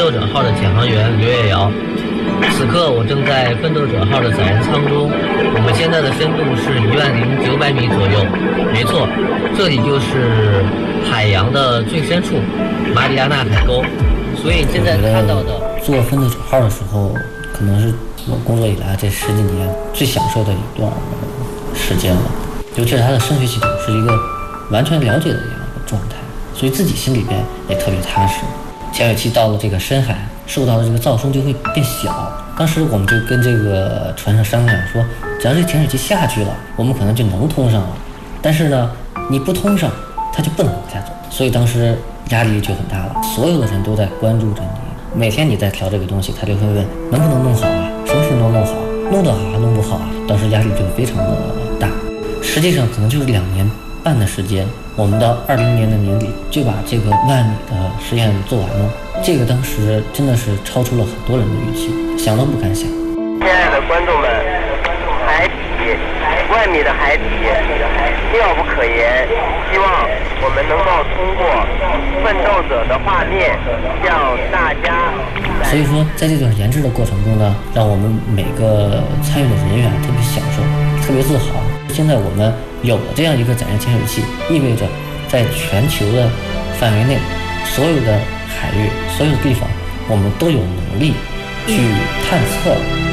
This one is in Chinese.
斗者号的潜航员刘月瑶。此刻我正在奋斗者号的载人舱中，我们现在的深度是10900米左右。没错，这里就是海洋的最深处，马里亚纳海沟。所以现在看到的坐奋斗者号的时候，可能是我工作以来这10几年最享受的一段时间了。尤其是它的声学系统是一个完全了解的这样一个状态，所以自己心里边也特别踏实。潜水器到了这个深海，受到的这个噪声就会变小。当时我们就跟这个船上商量说，只要这潜水器下去了，我们可能就能通上了。但是呢，你不通上，它就不能往下走。所以当时压力就很大了，所有的人都在关注着你。每天你在调这个东西，他就会问能不能弄好啊，什么时候能弄好，弄得好还弄不好啊。当时压力就非常的大。实际上可能就是2年半的时间，我们到20年的年底就把这个10000米的实验做完了。这个当时真的是超出了很多人的预期，想都不敢想。 亲爱的观众们，海底10000米的海底妙不可言，希望我们能够通过奋斗者的画面向大家。 所以说在这段研制的过程中呢，让我们每个参与的人员特别享受，特别自豪。现在我们有了这样一个载人潜水器，意味着在全球的范围内，所有的海域、所有的地方，我们都有能力去探测